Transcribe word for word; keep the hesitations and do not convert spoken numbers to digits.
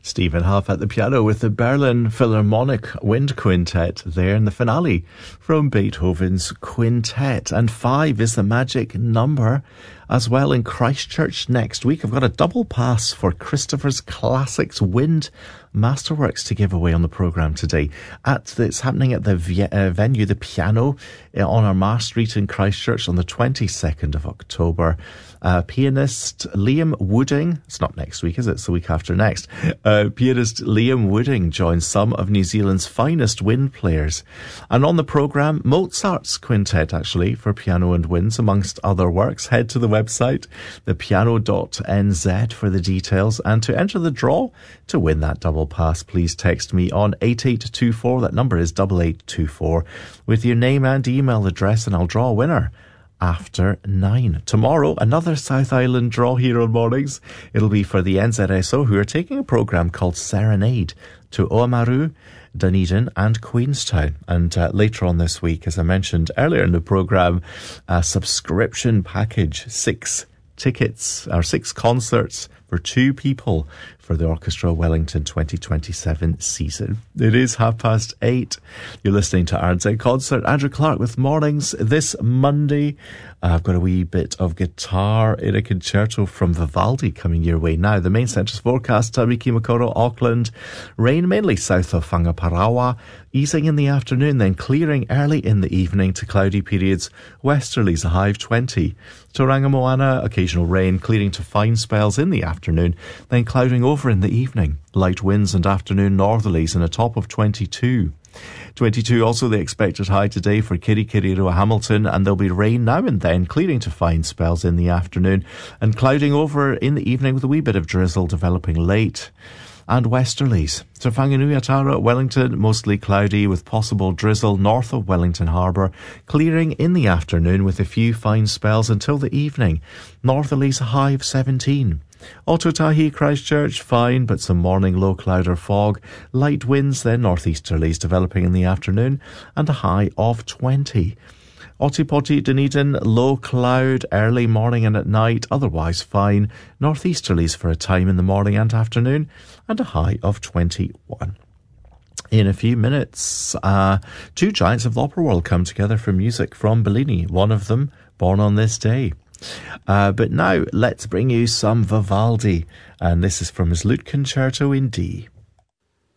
Stephen Huff at the piano with the Berlin Philharmonic Wind Quintet there in the finale from Beethoven's Quintet. And five is the magic number as well in Christchurch next week. I've got a double pass for Christopher's Classics Wind Masterworks to give away on the programme today. At It's happening at the v- uh, venue, The Piano, uh, on Armagh Street in Christchurch on the twenty-second of October. Uh, pianist Liam Wooding, it's not next week, is it? It's the week after next. Uh, pianist Liam Wooding joins some of New Zealand's finest wind players. And on the programme, Mozart's Quintet, actually, for piano and winds, amongst other works. Head to the website, the piano dot n z, for the details. And to enter the draw, to win that double pass, please text me on eight eight two four, that number is eight eight two four, with your name and email address, and I'll draw a winner after nine. Tomorrow, another South Island draw here on Mornings. It'll be for the N Z S O, who are taking a programme called Serenade to Oamaru, Dunedin and Queenstown. And uh, later on this week, as I mentioned earlier in the programme, a subscription package, six tickets, or six concerts for two people for the Orchestra Wellington twenty twenty-seven season. It is half past eight. You're listening to R N Z Concert. Andrew Clark with Mornings this Monday. I've got a wee bit of guitar in a concerto from Vivaldi coming your way now. The main centre's forecast, Tamiki Makaurau, Auckland. Rain mainly south of Whangaparaoa, easing in the afternoon, then clearing early in the evening to cloudy periods. Westerlies a high of twenty. Tauranga Moana, occasional rain, clearing to fine spells in the afternoon, then clouding over in the evening. Light winds and afternoon northerlies and a top of twenty-two. twenty-two also the expected high today for Kirikiriroa, Hamilton, and there'll be rain now and then, clearing to fine spells in the afternoon and clouding over in the evening with a wee bit of drizzle developing late. And westerlies. Te Whanganui-a-Tara, Wellington, mostly cloudy with possible drizzle north of Wellington Harbour, clearing in the afternoon with a few fine spells until the evening. Northerlies a high of seventeen. Otautahi, Christchurch, fine, but some morning low cloud or fog. Light winds, then northeasterlies developing in the afternoon, and a high of twenty. Otipoti, Dunedin, low cloud, early morning and at night, otherwise fine. Northeasterlies for a time in the morning and afternoon, and a high of twenty-one. In a few minutes, uh, two giants of the opera world come together for music from Bellini, one of them born on this day. Uh, but now, let's bring you some Vivaldi, and this is from his Lute Concerto in D.